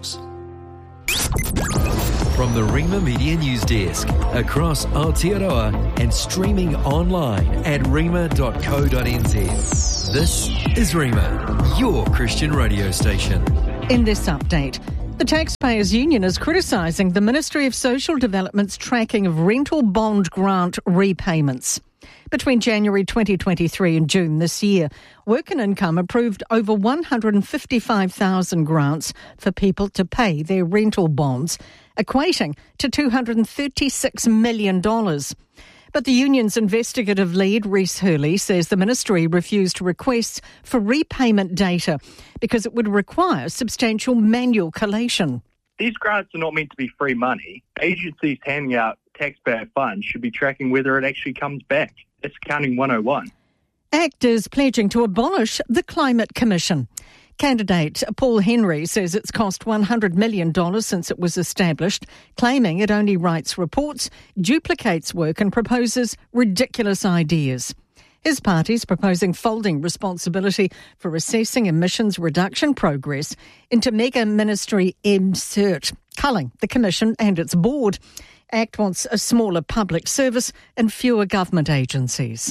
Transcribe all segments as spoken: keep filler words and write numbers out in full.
details. From the Rima Media News Desk, across Aotearoa and streaming online at rima dot co dot n z. This is Rima, your Christian radio station. In this update, the Taxpayers Union is criticising the Ministry of Social Development's tracking of rental bond grant repayments. Between January twenty twenty-three and June this year, Work and Income approved over one hundred fifty-five thousand grants for people to pay their rental bonds, equating to two hundred thirty-six million dollars. But the union's investigative lead, Rhys Hurley, says the ministry refused requests for repayment data because it would require substantial manual collation. These grants are not meant to be free money. Agencies handing out taxpayer funds should be tracking whether it actually comes back. It's accounting one oh one. ACT is pledging to abolish the Climate Commission. Candidate Paul Henry says it's cost one hundred million dollars since it was established, claiming it only writes reports, duplicates work and proposes ridiculous ideas. His party's proposing folding responsibility for assessing emissions reduction progress into mega ministry M CERT, culling the Commission and its board. ACT wants a smaller public service and fewer government agencies.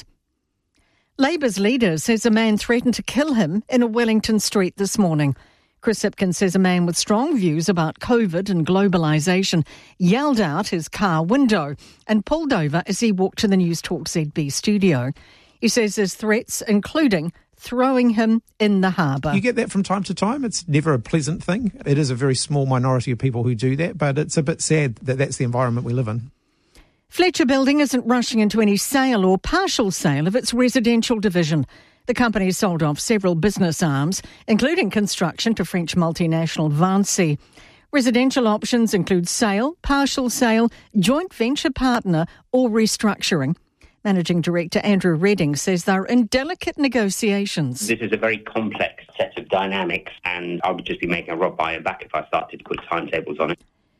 Labour's leader says a man threatened to kill him in a Wellington street this morning. Chris Hipkins says a man with strong views about COVID and globalisation yelled out his car window and pulled over as he walked to the News Talk Z B studio. He says there's threats, including throwing him in the harbour. You get that from time to time. It's never a pleasant thing. It is a very small minority of people who do that, but it's a bit sad that that's the environment we live in. Fletcher Building isn't rushing into any sale or partial sale of its residential division. The company sold off several business arms, including construction to French multinational Vinci. Residential options include sale, partial sale, joint venture partner or restructuring. Managing Director Andrew Redding says they're in delicate negotiations. This is a very complex set of dynamics, and I would just be making a rob by and back if I started to put timetables on it.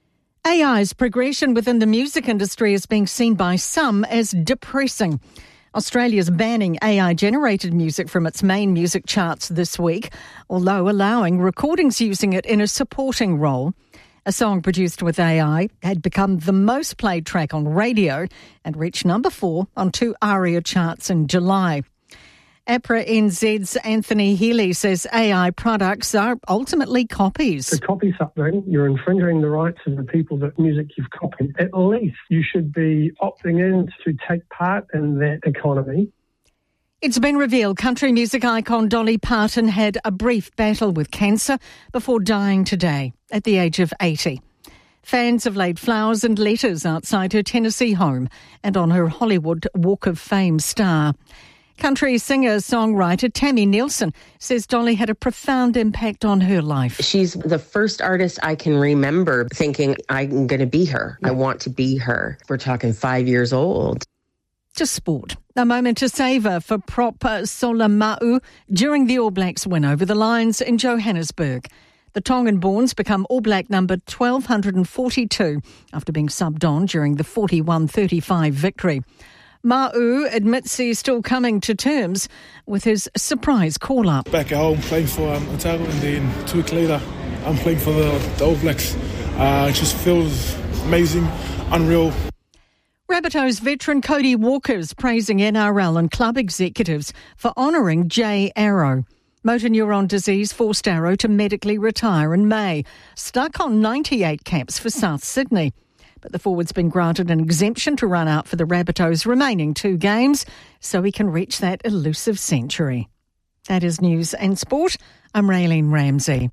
A I's progression within the music industry is being seen by some as depressing. Australia's banning A I-generated music from its main music charts this week, although allowing recordings using it in a supporting role. A song produced with A I had become the most played track on radio and reached number four on two ARIA charts in July. APRA N Z's Anthony Healy says A I products are ultimately copies. To copy something, you're infringing the rights of the people that music you've copied. At least you should be opting in to take part in that economy. It's been revealed country music icon Dolly Parton had a brief battle with cancer before dying today at the age of eighty. Fans have laid flowers and letters outside her Tennessee home and on her Hollywood Walk of Fame star. Country singer-songwriter Tammy Nielsen says Dolly had a profound impact on her life. She's the first artist I can remember thinking, I'm going to be her. I want to be her. We're talking five years old. To sport. A moment to savour for prop Solomau during the All Blacks win over the Lions in Johannesburg. The Tongan-borns become All Black number twelve forty-two after being subbed on during the forty-one thirty-five victory. Ma'u admits he's still coming to terms with his surprise call-up. Back at home playing for um, Otago, and then two weeks later I'm playing for the, the All Blacks. Uh, it just feels amazing, unreal. Rabbitohs veteran Cody Walker's praising N R L and club executives for honouring Jay Arrow. Motor neuron disease forced Arrow to medically retire in May, stuck on ninety-eight caps for South Sydney. But the forward's been granted an exemption to run out for the Rabbitohs' remaining two games so he can reach that elusive century. That is News and Sport. I'm Raylene Ramsey.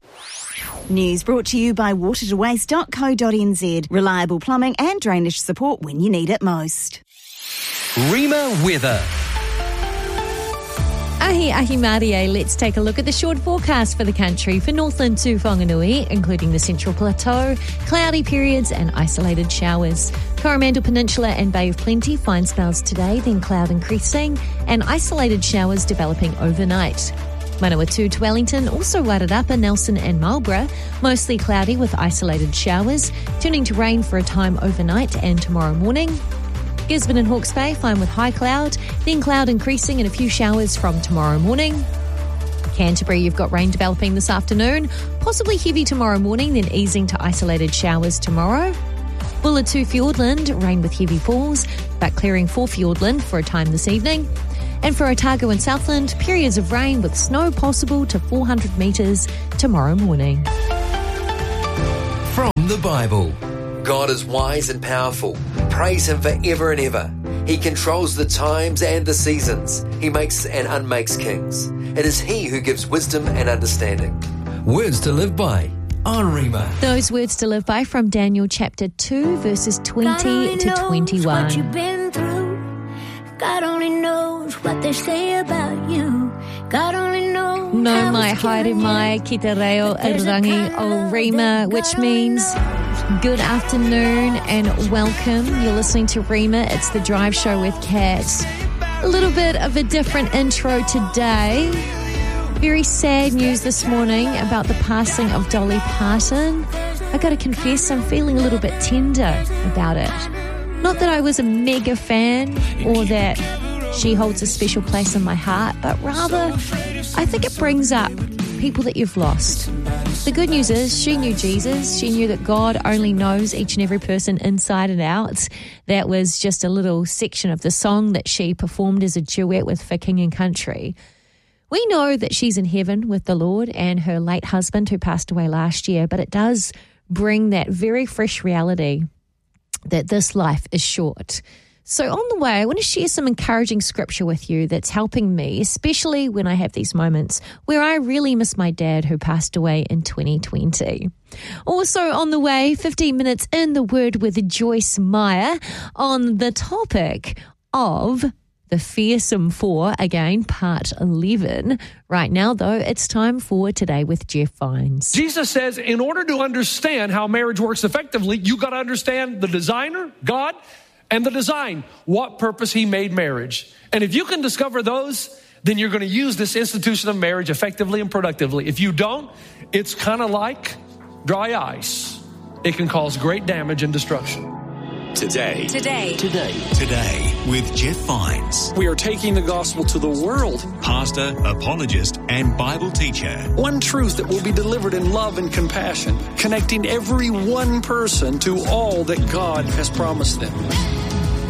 News brought to you by water to waste dot co dot n z. Reliable plumbing and drainage support when you need it most. Rima weather. Ahi ahi Marie, let's take a look at the short forecast for the country for Northland to Whanganui, including the Central Plateau, cloudy periods and isolated showers. Coromandel Peninsula and Bay of Plenty, fine spells today, then cloud increasing and isolated showers developing overnight. Manawatu to Wellington also lighted up in Nelson and Marlborough, mostly cloudy with isolated showers, turning to rain for a time overnight and tomorrow morning. Gisborne and Hawke's Bay, fine with high cloud, then cloud increasing and a few showers from tomorrow morning. Canterbury, you've got rain developing this afternoon, possibly heavy tomorrow morning, then easing to isolated showers tomorrow. Bulla to Fiordland, rain with heavy falls, but clearing for Fiordland for a time this evening. And for Otago and Southland, periods of rain with snow possible to four hundred metres tomorrow morning. From the Bible. God is wise and powerful. Praise him forever and ever. He controls the times and the seasons. He makes and unmakes kings. It is he who gives wisdom and understanding. Words to live by on Rima. Those words to live by from Daniel chapter two, verses twenty to twenty-one. What you've been through. God only knows what they say about you. God only knows. No mai haere mai ki te reo e rangi o Rima, which means good afternoon and welcome. You're listening to Rima. It's the Drive Show with Kat. A little bit of a different intro today. Very sad news this morning about the passing of Dolly Parton. I got to confess, I'm feeling a little bit tender about it. Not that I was a mega fan or that she holds a special place in my heart, but rather I think it brings up people that you've lost. The good news is she knew Jesus. She knew that God only knows each and every person inside and out. That was just a little section of the song that she performed as a duet with For King and Country. We know that she's in heaven with the Lord and her late husband who passed away last year, but it does bring that very fresh reality that this life is short. So on the way, I want to share some encouraging scripture with you that's helping me, especially when I have these moments where I really miss my dad who passed away in twenty twenty. Also on the way, fifteen minutes in the Word with Joyce Meyer on the topic of the Fearsome Four, again, part eleven. Right now, though, it's time for Today with Jeff Vines. Jesus says in order to understand how marriage works effectively, you got to understand the designer, God, and the design, what purpose he made marriage. And if you can discover those, then you're going to use this institution of marriage effectively and productively. If you don't, it's kind of like dry ice. It can cause great damage and destruction. Today. Today. Today. Today with Jeff Vines. We are taking the gospel to the world. Pastor, apologist, and Bible teacher. One truth that will be delivered in love and compassion, connecting every one person to all that God has promised them.